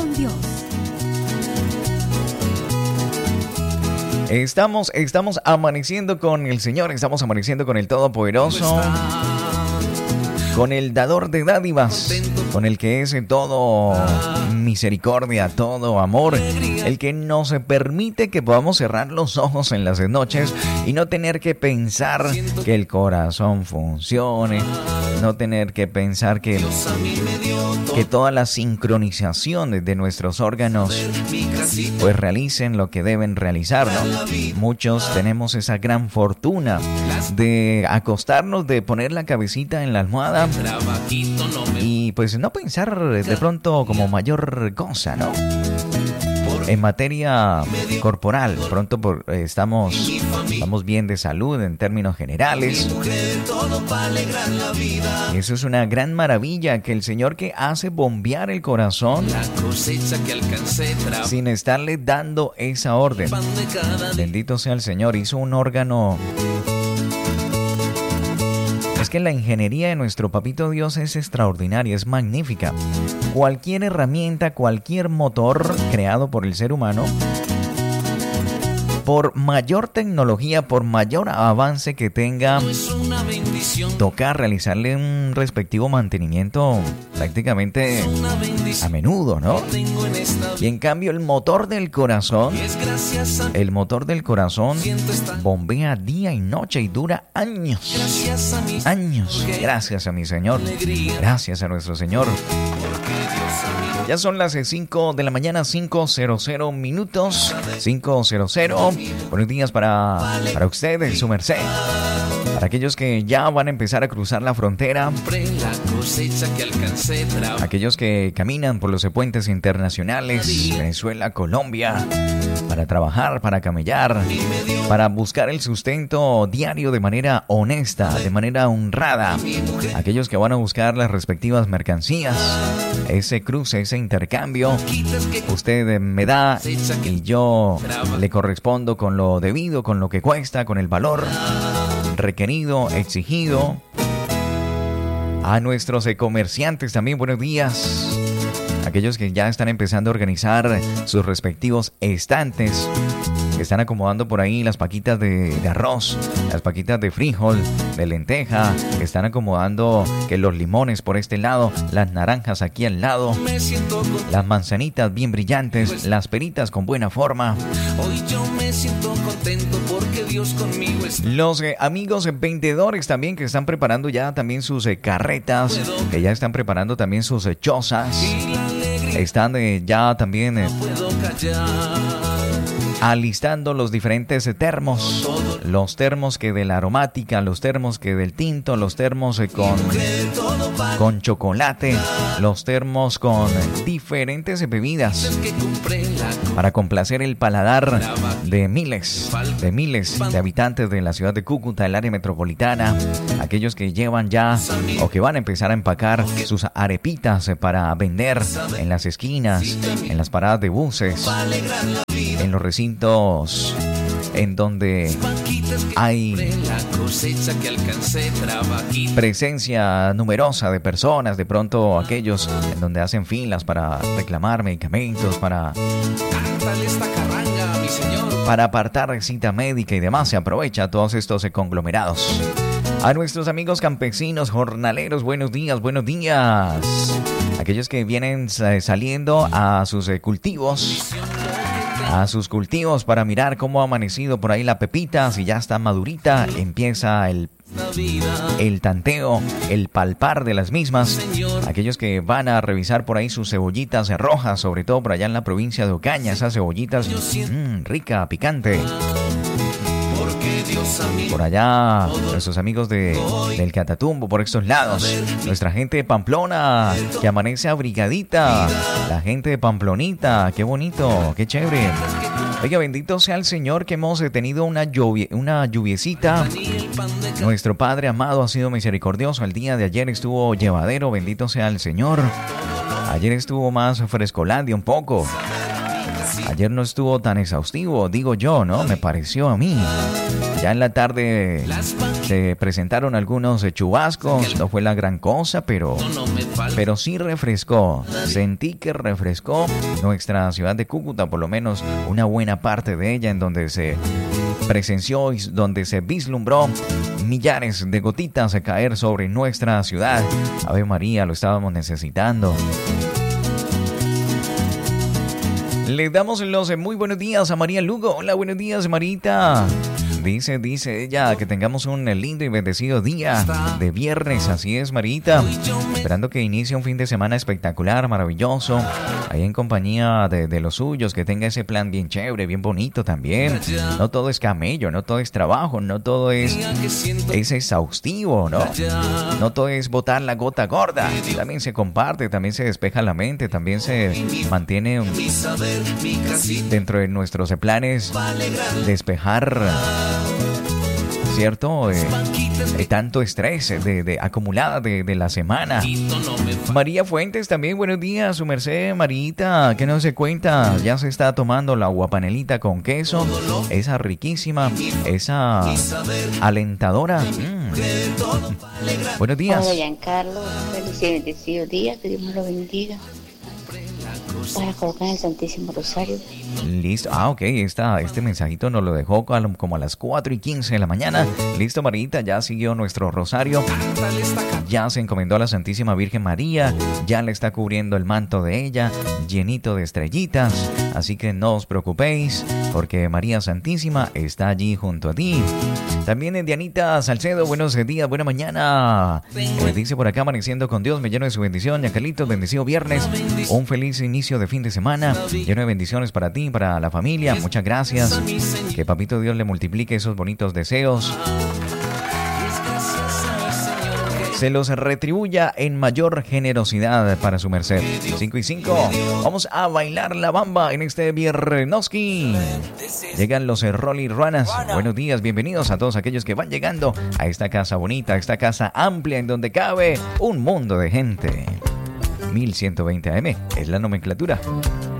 con Dios. Estamos amaneciendo con el Señor, estamos amaneciendo con el Todopoderoso, con el dador de dádivas, con el que es todo misericordia, todo amor, el que nos permite que podamos cerrar los ojos en las noches y no tener que pensar que el corazón funcione, no tener que pensar que toda la sincronización de nuestros órganos pues realicen lo que deben realizar, ¿no? Muchos tenemos esa gran fortuna de acostarnos, de poner la cabecita en la almohada y pues no pensar de pronto como mayor cosa, ¿no? En materia corporal, pronto estamos bien de salud en términos generales. Y eso es una gran maravilla, que el Señor que hace bombear el corazón sin estarle dando esa orden. Bendito sea el Señor, hizo un órgano. Es que la ingeniería de nuestro Papito Dios es extraordinaria, es magnífica. Cualquier herramienta, cualquier motor creado por el ser humano, por mayor tecnología, por mayor avance que tenga, toca realizarle un respectivo mantenimiento prácticamente a menudo, ¿no? Y en cambio el motor del corazón bombea día y noche y dura años. Años. Gracias a mi Señor. Gracias a nuestro Señor. Ya son las 5 de la mañana, 5:00 minutos. 5:00. Buenos días para ustedes, su merced. Para aquellos que ya van a empezar a cruzar la frontera. Aquellos que caminan por los puentes internacionales, Venezuela, Colombia, para trabajar, para camellar, para buscar el sustento diario de manera honesta, de manera honrada. Aquellos que van a buscar las respectivas mercancías, ese cruce, ese intercambio, usted me da y yo le correspondo con lo debido, con lo que cuesta, con el valor requerido, exigido. A nuestros comerciantes también, buenos días. Aquellos que ya están empezando a organizar sus respectivos estantes, que están acomodando por ahí las paquitas de arroz, las paquitas de frijol, de lenteja, que están acomodando que los limones por este lado, las naranjas aquí al lado, las manzanitas bien brillantes, las peritas con buena forma. Hoy yo me siento contento porque Dios conmigo está. Los amigos vendedores también que están preparando ya también sus carretas, que ya están preparando también sus chozas. Están ya también alistando los diferentes termos. Los termos que de la aromática, los termos que del tinto, los termos con chocolate, los termos con diferentes bebidas para complacer el paladar de miles de habitantes de la ciudad de Cúcuta, el área metropolitana, aquellos que llevan ya o que van a empezar a empacar sus arepitas para vender en las esquinas, en las paradas de buses, en los recintos en donde hay presencia numerosa de personas, de pronto aquellos en donde hacen filas para reclamar medicamentos, para apartar cita médica y demás. Se aprovecha todos estos conglomerados. A nuestros amigos campesinos, jornaleros, buenos días, buenos días. Aquellos que vienen saliendo a sus cultivos para mirar cómo ha amanecido por ahí la pepita, si ya está madurita, empieza el tanteo, el palpar de las mismas. Aquellos que van a revisar por ahí sus cebollitas rojas, sobre todo por allá en la provincia de Ocaña, esas cebollitas rica, picante. Por allá, nuestros amigos del Catatumbo, por estos lados. Nuestra gente de Pamplona, que amanece abrigadita. La gente de Pamplonita, qué bonito, qué chévere. Oiga, bendito sea el Señor que hemos tenido una lluviecita. Nuestro Padre amado ha sido misericordioso. El día de ayer estuvo llevadero, bendito sea el Señor. Ayer estuvo más frescolandia un poco. Ayer no estuvo tan exhaustivo, digo yo, ¿no? Me pareció a mí. Ya en la tarde se presentaron algunos chubascos, no fue la gran cosa, pero pero sí refrescó. Sentí que refrescó nuestra ciudad de Cúcuta, por lo menos una buena parte de ella, en donde se presenció y donde se vislumbró millares de gotitas a caer sobre nuestra ciudad. Ave María, lo estábamos necesitando. Le damos los muy buenos días a María Lugo. Hola, buenos días, Marita. Dice ella que tengamos un lindo y bendecido día de viernes. Así es, Marita. Esperando que inicie un fin de semana espectacular, maravilloso. Ahí en compañía de los suyos, que tenga ese plan bien chévere, bien bonito también. No todo es camello, no todo es trabajo, no todo es exhaustivo, ¿no? No todo es botar la gota gorda. También se comparte, también se despeja la mente, también se mantiene dentro de nuestros planes despejar, ¿cierto? Tanto estrés acumulada de la semana. María Fuentes también, buenos días, su merced, Marita, ¿qué no se cuenta? Ya se está tomando la aguapanelita con queso, esa riquísima, esa alentadora. Buenos días. Hola, Giancarlo, feliz y bendecido día, que Dios me lo bendiga. Para colocar en el Santísimo Rosario. Listo. Ok. Este mensajito nos lo dejó como a las 4:15 de la mañana. Listo, Marita. Ya siguió nuestro rosario. Ya se encomendó a la Santísima Virgen María. Ya le está cubriendo el manto de ella, llenito de estrellitas. Así que no os preocupéis, porque María Santísima está allí junto a ti. También Dianita Salcedo, buenos días, buena mañana. Me dice por acá, amaneciendo con Dios, me lleno de su bendición. Giancarlitos, bendecido viernes. Un feliz inicio de fin de semana, lleno de bendiciones para ti, para la familia. Muchas gracias. Que Papito Dios le multiplique esos bonitos deseos. Se los retribuya en mayor generosidad para su merced. 5:05. Vamos a bailar la bamba en este viernoski. Llegan los Rolly Ruanas. Buenos días, bienvenidos a todos aquellos que van llegando a esta casa bonita, a esta casa amplia en donde cabe un mundo de gente. 1120 AM es la nomenclatura.